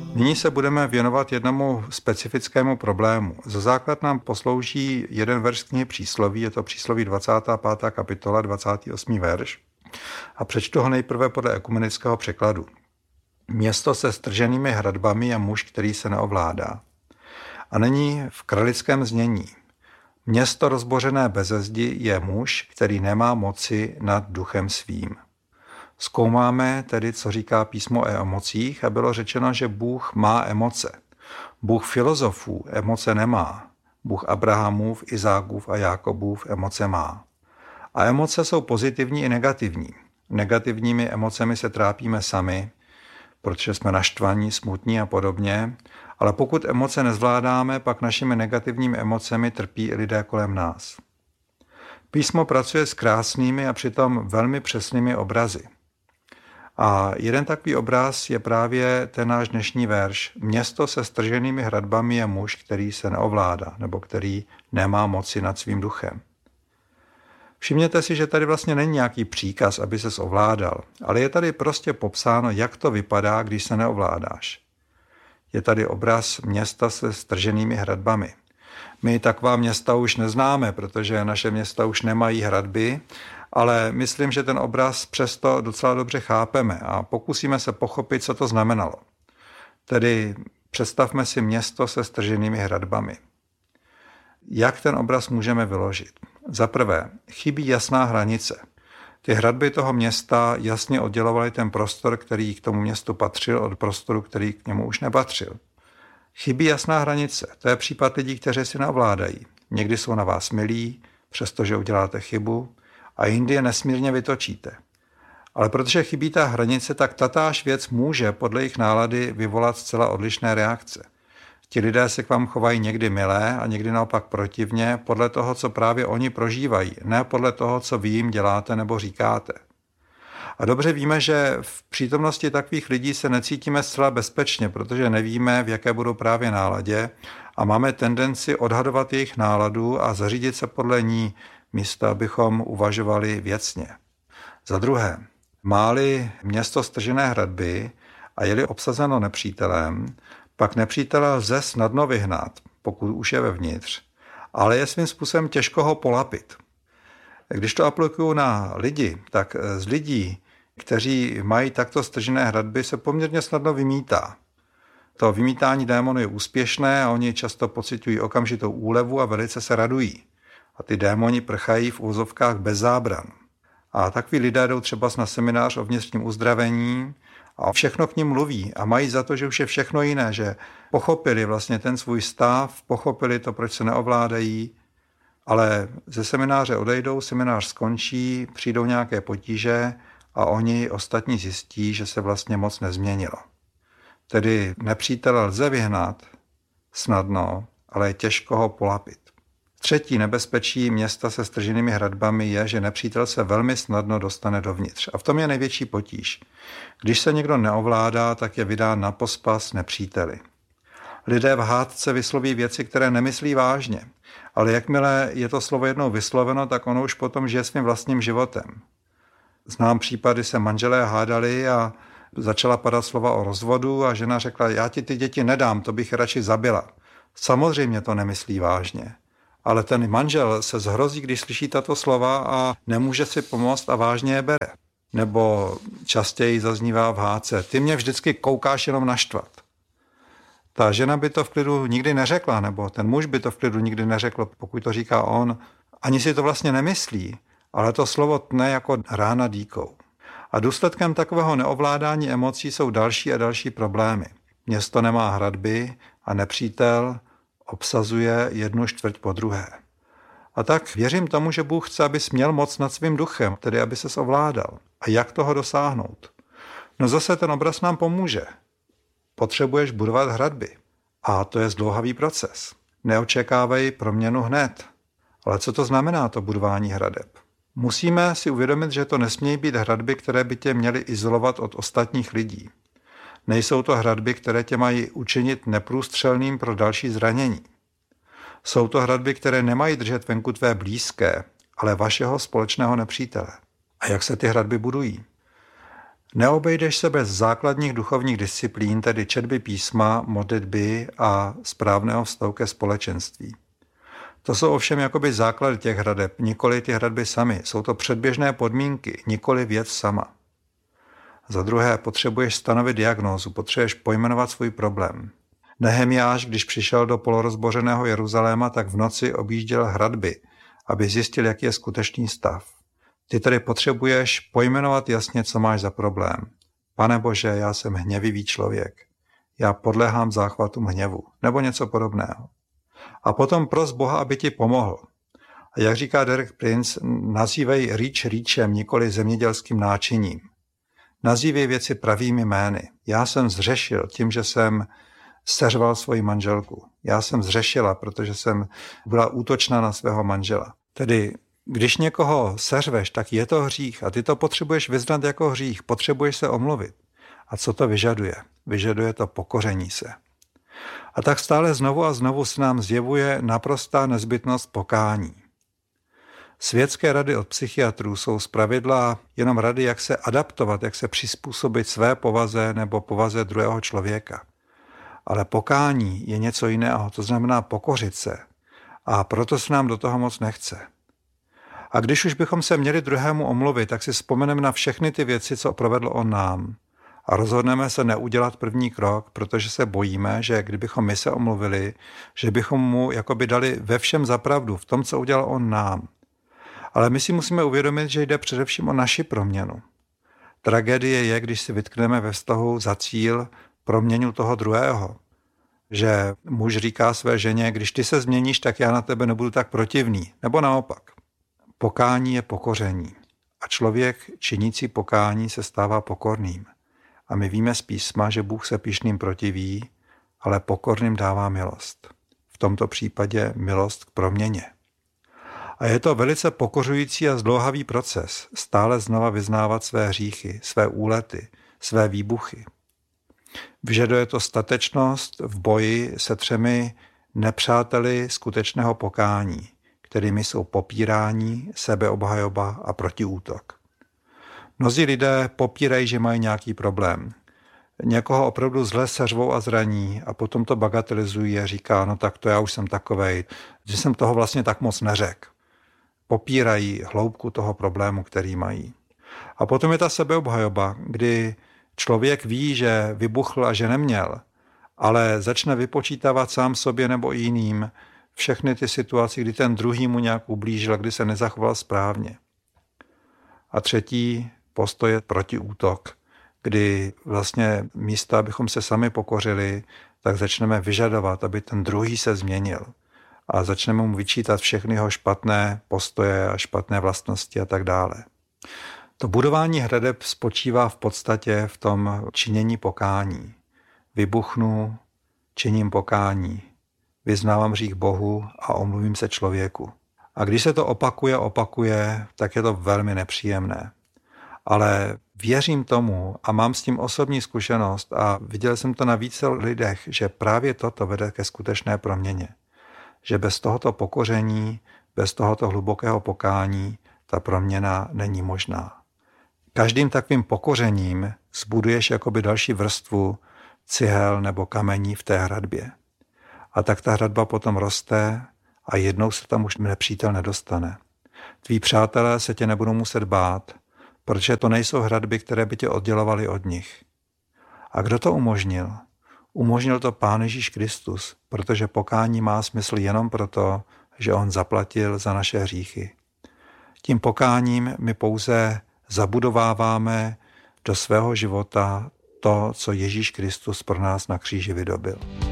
Nyní se budeme věnovat jednomu specifickému problému. Za základ nám poslouží jeden verš z knihy Přísloví, je to Přísloví 25. kapitola, 28. verš. A přečtu ho nejprve podle ekumenického překladu. Město se strženými hradbami je muž, který se neovládá. A není v kralickém znění. Město rozbořené beze zdi je muž, který nemá moci nad duchem svým. Zkoumáme tedy, co říká písmo o emocích a bylo řečeno, že Bůh má emoce. Bůh filozofů emoce nemá. Bůh Abrahamův, Izákův a Jákobův emoce má. A emoce jsou pozitivní i negativní. Negativními emocemi se trápíme sami, protože jsme naštvaní, smutní a podobně, ale pokud emoce nezvládáme, pak našimi negativními emocemi trpí i lidé kolem nás. Písmo pracuje s krásnými a přitom velmi přesnými obrazy. A jeden takový obraz je právě ten náš dnešní verš. Město se strženými hradbami je muž, který se neovládá, nebo který nemá moci nad svým duchem. Všimněte si, že tady vlastně není nějaký příkaz, aby ses ovládal, ale je tady prostě popsáno, jak to vypadá, když se neovládáš. Je tady obraz města se strženými hradbami. My taková města už neznáme, protože naše města už nemají hradby, ale myslím, že ten obraz přesto docela dobře chápeme a pokusíme se pochopit, co to znamenalo. Tedy představme si město se strženými hradbami. Jak ten obraz můžeme vyložit? Za prvé, chybí jasná hranice. Ty hradby toho města jasně oddělovaly ten prostor, který k tomu městu patřil, od prostoru, který k němu už nepatřil. Chybí jasná hranice. To je případ lidí, kteří si neovládají. Někdy jsou na vás milí, přestože uděláte chybu, a jindy je nesmírně vytočíte. Ale protože chybí ta hranice, tak tatáž věc může podle jejich nálady vyvolat zcela odlišné reakce. Ti lidé se k vám chovají někdy milé a někdy naopak protivně podle toho, co právě oni prožívají, ne podle toho, co vy jim děláte nebo říkáte. A dobře víme, že v přítomnosti takových lidí se necítíme zcela bezpečně, protože nevíme, v jaké budou právě náladě a máme tendenci odhadovat jejich náladu a zařídit se podle ní, místo abychom uvažovali věcně. Za druhé, má-li město stržené hradby a je-li obsazeno nepřítelem, pak nepřítele lze snadno vyhnat, pokud už je vevnitř, ale je svým způsobem těžko ho polapit. Když to aplikuju na lidi, tak z lidí, kteří mají takto stržené hradby, se poměrně snadno vymítá. To vymítání démonů je úspěšné a oni často pociťují okamžitou úlevu a velice se radují. A ty démoni prchají v úzovkách bez zábran. A takoví lidé jdou třeba na seminář o vnitřním uzdravení a všechno k nim mluví a mají za to, že už je všechno jiné, že pochopili vlastně ten svůj stav, pochopili to, proč se neovládají, ale ze semináře odejdou, seminář skončí, přijdou nějaké potíže a oni ostatní zjistí, že se vlastně moc nezměnilo. Tedy nepřítele lze vyhnat snadno, ale je těžko ho polapit. Třetí nebezpečí města se strženými hradbami je, že nepřítel se velmi snadno dostane dovnitř. A v tom je největší potíž. Když se někdo neovládá, tak je vydán na pospas nepříteli. Lidé v hádce vysloví věci, které nemyslí vážně, ale jakmile je to slovo jednou vysloveno, tak ono už potom žije svým vlastním životem. Znám případy, se manželé hádali a začala padat slova o rozvodu a žena řekla, já ti ty děti nedám, to bych radši zabila. Samozřejmě to nemyslí vážně. Ale ten manžel se zhrozí, když slyší tato slova a nemůže si pomoct a vážně je bere. Nebo častěji zaznívá v hádce, ty mě vždycky koukáš jenom naštvat. Ta žena by to v klidu nikdy neřekla, nebo ten muž by to v klidu nikdy neřekl, pokud to říká on. Ani si to vlastně nemyslí, ale to slovo tne jako rána dýkou. A důsledkem takového neovládání emocí jsou další a další problémy. Město nemá hradby a nepřítel obsazuje jednu čtvrť po druhé. A tak věřím tomu, že Bůh chce, abys měl moc nad svým duchem, tedy aby ses ovládal. A jak toho dosáhnout? No zase ten obraz nám pomůže. Potřebuješ budovat hradby. A to je zdlouhavý proces. Neočekávej proměnu hned. Ale co to znamená to budování hradeb? Musíme si uvědomit, že to nesmějí být hradby, které by tě měly izolovat od ostatních lidí. Nejsou to hradby, které tě mají učinit neprůstřelným pro další zranění. Jsou to hradby, které nemají držet venku tvé blízké, ale vašeho společného nepřítele. A jak se ty hradby budují? Neobejdeš se bez základních duchovních disciplín, tedy četby písma, modlitby a správného vztahu ke společenství. To jsou ovšem jakoby základy těch hradeb, nikoli ty hradby samy. Jsou to předběžné podmínky, nikoli věc sama. Za druhé, potřebuješ stanovit diagnózu, potřebuješ pojmenovat svůj problém. Nehemiáš, když přišel do polorozbořeného Jeruzaléma, tak v noci objížděl hradby, aby zjistil, jaký je skutečný stav. Ty tedy potřebuješ pojmenovat jasně, co máš za problém. Pane Bože, já jsem hněvivý člověk. Já podléhám záchvatům hněvu, nebo něco podobného. A potom pros Boha, aby ti pomohl. A jak říká Derek Prince, nazývej rýč rýčem, nikoli zemědělským náčiním. Nazývej věci pravými jmény. Já jsem zřešil tím, že jsem seřval svoji manželku. Já jsem zřešila, protože jsem byla útočná na svého manžela. Tedy, když někoho seřveš, tak je to hřích a ty to potřebuješ vyznat jako hřích, potřebuješ se omluvit. A co to vyžaduje? Vyžaduje to pokoření se. A tak stále znovu a znovu se nám zjevuje naprostá nezbytnost pokání. Světské rady od psychiatrů jsou zpravidla jenom rady, jak se adaptovat, jak se přizpůsobit své povaze nebo povaze druhého člověka. Ale pokání je něco jiného, to znamená pokořit se. A proto se nám do toho moc nechce. A když už bychom se měli druhému omluvit, tak si vzpomeneme na všechny ty věci, co provedl on nám. A rozhodneme se neudělat první krok, protože se bojíme, že kdybychom my se omluvili, že bychom mu jakoby dali ve všem za pravdu, v tom, co udělal on nám. Ale my si musíme uvědomit, že jde především o naši proměnu. Tragédie je, když si vytkneme ve vztahu za cíl proměnu toho druhého. Že muž říká své ženě, když ty se změníš, tak já na tebe nebudu tak protivný. Nebo naopak. Pokání je pokoření. A člověk činící pokání se stává pokorným. A my víme z písma, že Bůh se pyšným protiví, ale pokorným dává milost. V tomto případě milost k proměně. A je to velice pokořující a zdlouhavý proces, stále znova vyznávat své hříchy, své úlety, své výbuchy. Vyžaduje to statečnost v boji se 3 nepřáteli skutečného pokání, kterými jsou popírání, sebeobhajoba a protiútok. Mnozí lidé popírají, že mají nějaký problém. Někoho opravdu zle seřvou a zraní a potom to bagatelizují a říká, no tak to já už jsem takovej, že jsem toho vlastně tak moc neřekl. Popírají hloubku toho problému, který mají. A potom je ta sebeobhajoba, kdy člověk ví, že vybuchl a že neměl, ale začne vypočítávat sám sobě nebo jiným všechny ty situace, kdy ten druhý mu nějak ublížil, kdy se nezachoval správně. A třetí postoj je protiútok, kdy vlastně místo, abychom se sami pokořili, tak začneme vyžadovat, aby ten druhý se změnil. A začneme mu vyčítat všechny jeho špatné postoje a špatné vlastnosti a tak dále. To budování hradeb spočívá v podstatě v tom činění pokání. Vybuchnu, činím pokání, vyznávám hřích Bohu a omluvím se člověku. A když se to opakuje, tak je to velmi nepříjemné. Ale věřím tomu a mám s tím osobní zkušenost a viděl jsem to na více lidech, že právě toto vede ke skutečné proměně. Že bez tohoto pokoření, bez tohoto hlubokého pokání ta proměna není možná. Každým takovým pokořením zbuduješ jakoby další vrstvu cihel nebo kamení v té hradbě. A tak ta hradba potom roste a jednou se tam už nepřítel nedostane. Tví přátelé se tě nebudou muset bát, protože to nejsou hradby, které by tě oddělovaly od nich. A kdo to umožnil? Umožnil to Pán Ježíš Kristus, protože pokání má smysl jenom proto, že on zaplatil za naše hříchy. Tím pokáním my pouze zabudováváme do svého života to, co Ježíš Kristus pro nás na kříži vydobyl.